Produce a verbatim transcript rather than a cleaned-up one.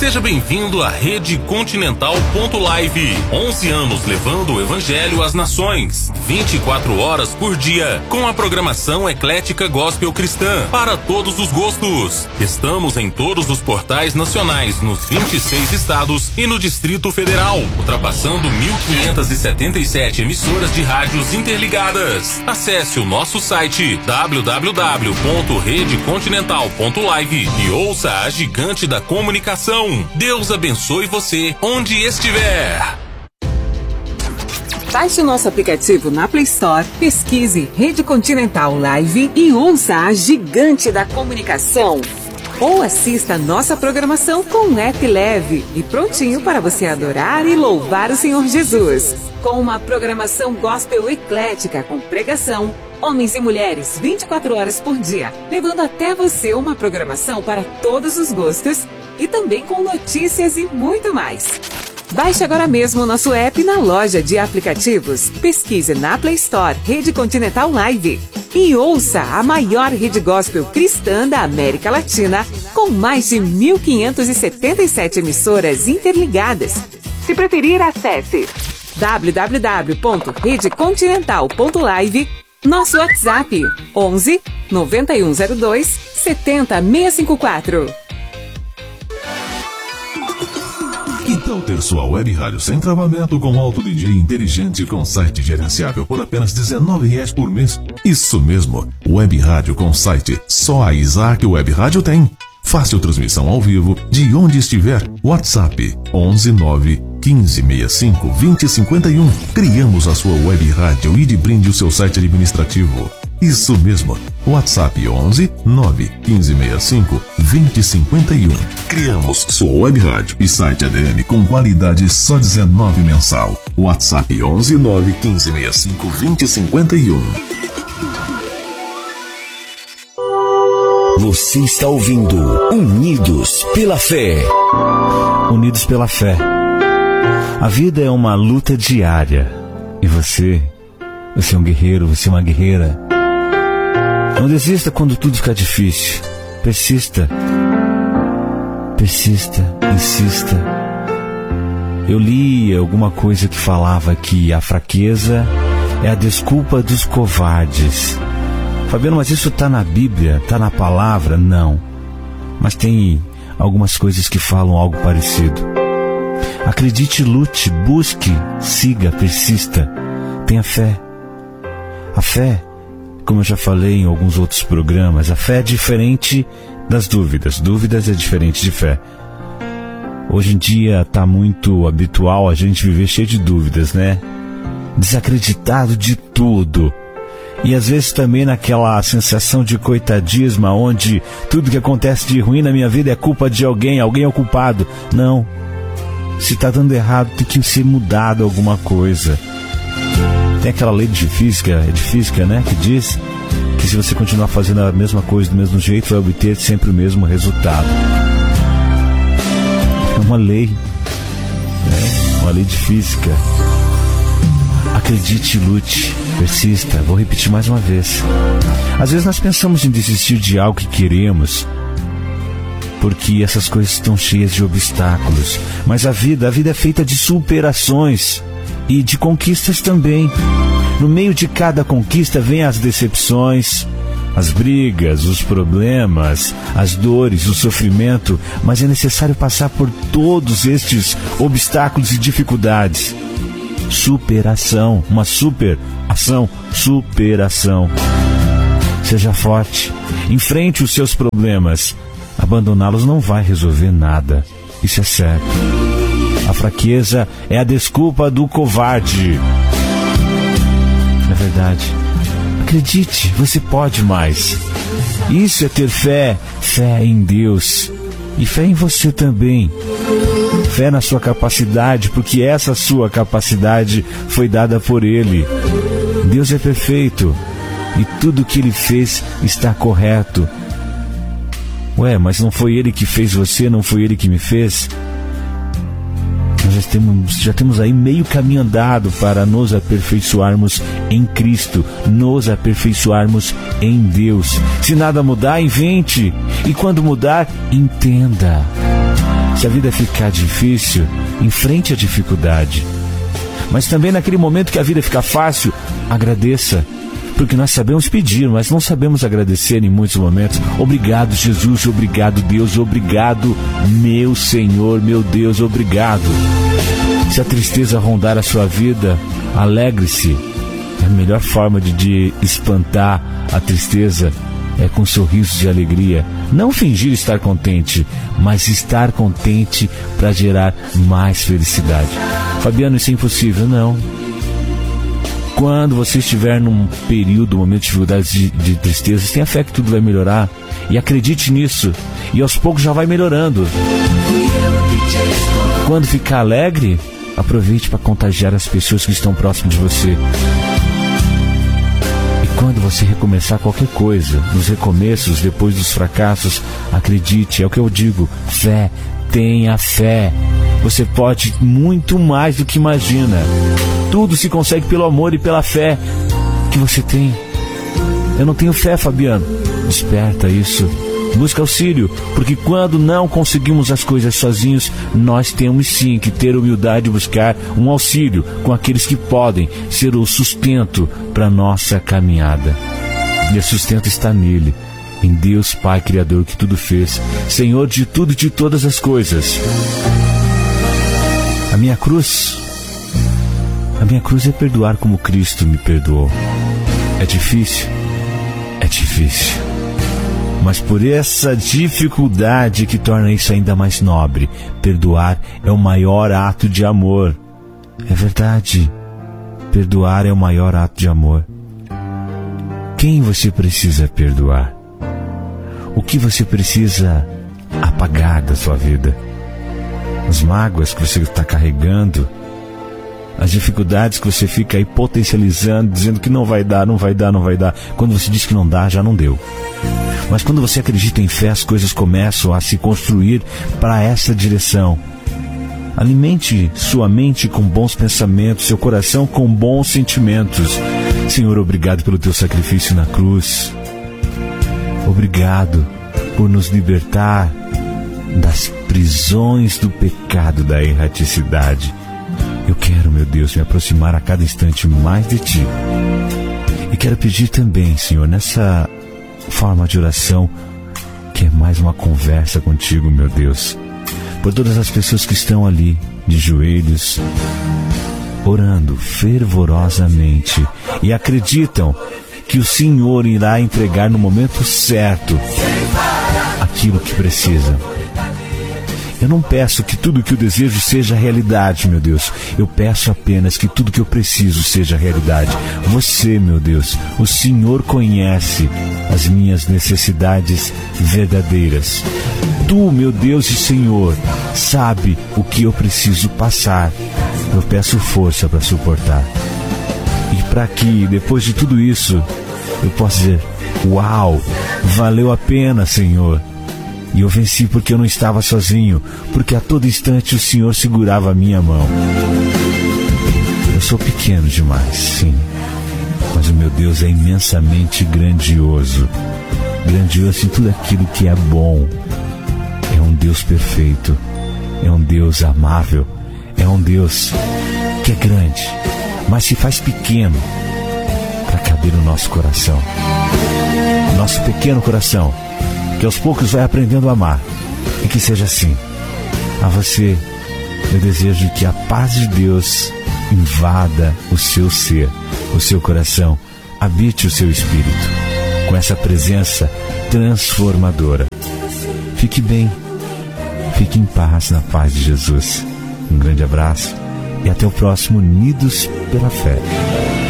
Seja bem-vindo à Rede Continental ponto live. onze anos levando o Evangelho às nações. vinte e quatro horas por dia, com a programação eclética gospel cristã para todos os gostos. Estamos em todos os portais nacionais, nos vinte e seis estados e no Distrito Federal, ultrapassando mil quinhentas e setenta e sete emissoras de rádios interligadas. Acesse o nosso site w w w ponto rede continental ponto live e ouça a gigante da comunicação. Deus abençoe você onde estiver. Baixe o nosso aplicativo na Play Store, pesquise Rede Continental Live e ouça a gigante da comunicação. Ou assista a nossa programação com um app leve e prontinho para você adorar e louvar o Senhor Jesus. Com uma programação gospel eclética com pregação, homens e mulheres vinte e quatro horas por dia, levando até você uma programação para todos os gostos e também com notícias e muito mais. Baixe agora mesmo o nosso app na loja de aplicativos. Pesquise na Play Store Rede Continental Live e ouça a maior rede gospel cristã da América Latina, com mais de mil quinhentas e setenta e sete emissoras interligadas. Se preferir, acesse w w w ponto rede continental ponto live, nosso WhatsApp onze, noventa e um zero dois, setenta, seiscentos e cinquenta e quatro. Que tal ter sua web rádio sem travamento com alto D J inteligente com site gerenciável por apenas dezenove reais por mês? Isso mesmo, web rádio com site. Só a Isaac Web Rádio tem. Fácil transmissão ao vivo de onde estiver. WhatsApp onze, nove, quinze, sessenta e cinco, vinte, cinquenta e um. Criamos a sua web rádio e de brinde o seu site administrativo. Isso mesmo, WhatsApp onze, nove, quinze, sessenta e cinco, vinte, cinquenta e um. Criamos sua web rádio e site A D M com qualidade só dezenove mensal. WhatsApp onze, nove, quinze, sessenta e cinco, vinte, cinquenta e um. Você está ouvindo Unidos pela Fé. Unidos pela Fé. A vida é uma luta diária. E você, você é um guerreiro, você é uma guerreira. Não desista quando tudo ficar difícil. Persista. Persista, insista. Eu li alguma coisa que falava que a fraqueza é a desculpa dos covardes. Fabiano, mas isso está na Bíblia? Está na palavra? Não. Mas tem algumas coisas que falam algo parecido. Acredite, lute, busque, siga, persista. Tenha fé. A fé, como eu já falei em alguns outros programas, a fé é diferente das dúvidas. Dúvidas é diferente de fé. Hoje em dia está muito habitual a gente viver cheio de dúvidas, né? Desacreditado de tudo. E às vezes também naquela sensação de coitadismo, onde tudo que acontece de ruim na minha vida é culpa de alguém, alguém é o culpado. Não. Se está dando errado, tem que ser mudado alguma coisa. Tem aquela lei de física, de física, né, que diz que se você continuar fazendo a mesma coisa do mesmo jeito, vai obter sempre o mesmo resultado. É uma lei, né? Uma lei de física. Acredite, lute, persista. Vou repetir mais uma vez. Às vezes nós pensamos em desistir de algo que queremos, porque essas coisas estão cheias de obstáculos. Mas a vida, a vida é feita de superações e de conquistas também. No meio de cada conquista vem as decepções, as brigas, os problemas, as dores, o sofrimento. Mas é necessário passar por todos estes obstáculos e dificuldades. Superação, uma super ação, superação. Seja forte, enfrente os seus problemas. Abandoná-los não vai resolver nada, isso é certo. A fraqueza é a desculpa do covarde. É verdade. Acredite, você pode mais. Isso é ter fé, fé em Deus e fé em você também. Fé na sua capacidade, porque essa sua capacidade foi dada por Ele. Deus é perfeito e tudo que Ele fez está correto. Ué, mas não foi Ele que fez você, não foi Ele que me fez? Nós já temos, já temos aí meio caminho andado para nos aperfeiçoarmos em Cristo, nos aperfeiçoarmos em Deus. Se nada mudar, invente. E quando mudar, entenda. Se a vida ficar difícil, enfrente a dificuldade. Mas também naquele momento que a vida ficar fácil, agradeça. Porque nós sabemos pedir, mas não sabemos agradecer em muitos momentos. Obrigado, Jesus, obrigado, Deus, obrigado, meu Senhor, meu Deus, obrigado. Se a tristeza rondar a sua vida, alegre-se. A melhor forma de, de espantar a tristeza é com sorrisos de alegria. Não fingir estar contente, mas estar contente para gerar mais felicidade. Fabiano, isso é impossível. Não. Quando você estiver num período, momento de dificuldades, de, de tristeza, tenha fé que tudo vai melhorar. E acredite nisso. E aos poucos já vai melhorando. Quando ficar alegre, aproveite para contagiar as pessoas que estão próximas de você. E quando você recomeçar qualquer coisa, nos recomeços, depois dos fracassos, acredite, é o que eu digo, fé, tenha fé. Você pode muito mais do que imagina. Tudo se consegue pelo amor e pela fé que você tem. Eu não tenho fé, Fabiano. Desperta isso. Busca auxílio, porque quando não conseguimos as coisas sozinhos, nós temos sim que ter humildade de buscar um auxílio com aqueles que podem ser o sustento para a nossa caminhada. E o sustento está nele, em Deus Pai Criador que tudo fez, Senhor de tudo e de todas as coisas. A minha cruz, a minha cruz é perdoar como Cristo me perdoou. É difícil? É difícil. Mas por essa dificuldade que torna isso ainda mais nobre, perdoar é o maior ato de amor. É verdade. Perdoar é o maior ato de amor. Quem você precisa perdoar? O que você precisa apagar da sua vida? As mágoas que você está carregando, as dificuldades que você fica aí potencializando, dizendo que não vai dar, não vai dar, não vai dar. Quando você diz que não dá, já não deu. Mas quando você acredita em fé, as coisas começam a se construir para essa direção. Alimente sua mente com bons pensamentos, seu coração com bons sentimentos. Senhor, obrigado pelo teu sacrifício na cruz. Obrigado por nos libertar das prisões do pecado, da erraticidade. Eu quero, meu Deus, me aproximar a cada instante mais de Ti. E quero pedir também, Senhor, nessa forma de oração, que é mais uma conversa contigo, meu Deus, por todas as pessoas que estão ali, de joelhos, orando fervorosamente e acreditam que o Senhor irá entregar no momento certo aquilo que precisam. Eu não peço que tudo que eu desejo seja realidade, meu Deus. Eu peço apenas que tudo que eu preciso seja realidade. Você, meu Deus, o Senhor conhece as minhas necessidades verdadeiras. Tu, meu Deus e Senhor, sabe o que eu preciso passar. Eu peço força para suportar. E para que, depois de tudo isso, eu possa dizer, uau, valeu a pena, Senhor. E eu venci porque eu não estava sozinho, porque a todo instante o Senhor segurava a minha mão. Eu sou pequeno demais, sim, mas o meu Deus é imensamente grandioso. Grandioso em tudo aquilo que é bom. É um Deus perfeito, é um Deus amável, é um Deus que é grande, mas se faz pequeno para caber no nosso coração. Nosso pequeno coração, que aos poucos vai aprendendo a amar. E que seja assim. A você, eu desejo que a paz de Deus invada o seu ser, o seu coração, habite o seu espírito, com essa presença transformadora. Fique bem, fique em paz, na paz de Jesus. Um grande abraço e até o próximo Unidos pela Fé.